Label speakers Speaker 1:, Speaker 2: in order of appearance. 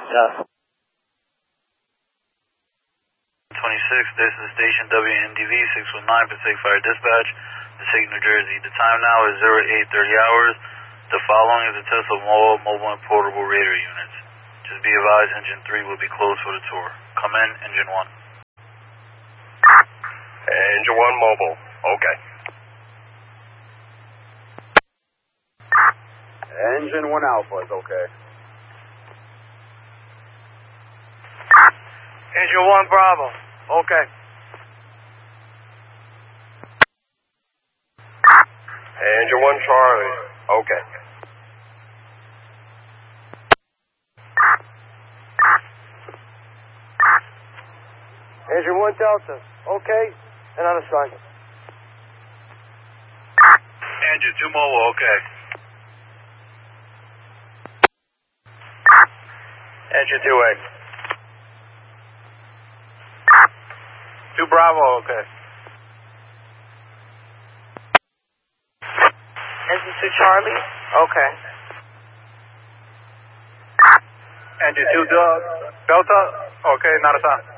Speaker 1: Yeah.
Speaker 2: 26, this is station WNDV 619 Pacific Fire Dispatch, Passaic, New Jersey. The time now is 0830 hours. The following is a test of mobile and portable radar units. Just be advised, engine 3 will be closed for the tour. Come in, engine 1.
Speaker 3: Engine 1 mobile. Okay.
Speaker 4: Engine 1 Alpha is okay.
Speaker 5: Engine 1 Bravo. Okay.
Speaker 3: Engine 1 Charlie. Okay.
Speaker 5: Engine 1 Delta. Okay. And on assignment.
Speaker 2: Engine 2 mobile, okay.
Speaker 3: Engine 2A.
Speaker 5: 2 Bravo, okay.
Speaker 6: Engine 2 Charlie? Okay.
Speaker 5: Engine 2 Delta? Okay, not assigned.